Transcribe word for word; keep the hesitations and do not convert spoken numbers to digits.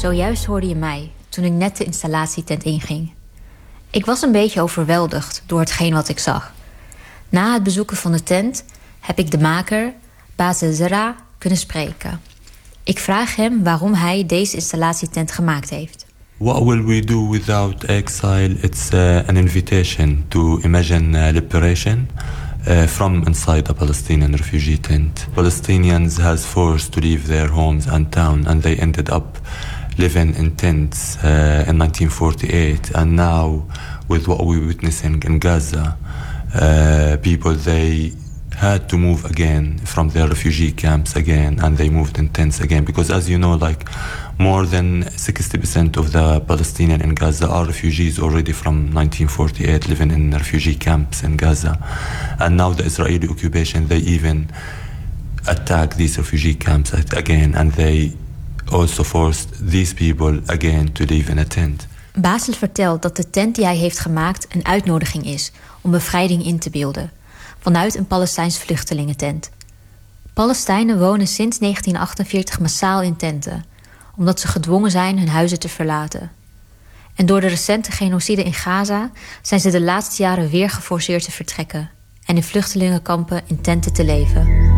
Zojuist hoorde je mij toen ik net de installatietent inging. Ik was een beetje overweldigd door hetgeen wat ik zag. Na het bezoeken van de tent heb ik de maker, Basel Zera, kunnen spreken. Ik vraag hem waarom hij deze installatietent gemaakt heeft. What will we do without exile? It's uh, an invitation to imagine uh, liberation uh, from inside a Palestinian refugee tent. Palestinians has forced to leave their homes and town, and they ended up living in tents uh, in nineteen forty-eight. And now, with what we're witnessing in Gaza, uh, people, they had to move again from their refugee camps again, and they moved in tents again, because as you know, like more than sixty percent of the Palestinians in Gaza are refugees already from nineteen forty-eight, living in refugee camps in Gaza. And now the Israeli occupation, they even attack these refugee camps again, and they also forced these people again to live in a tent. Basel vertelt dat de tent die hij heeft gemaakt een uitnodiging is om bevrijding in te beelden, vanuit een Palestijns vluchtelingentent. Palestijnen wonen sinds negentien achtenveertig massaal in tenten, omdat ze gedwongen zijn hun huizen te verlaten. En door de recente genocide in Gaza zijn ze de laatste jaren weer geforceerd te vertrekken en in vluchtelingenkampen in tenten te leven.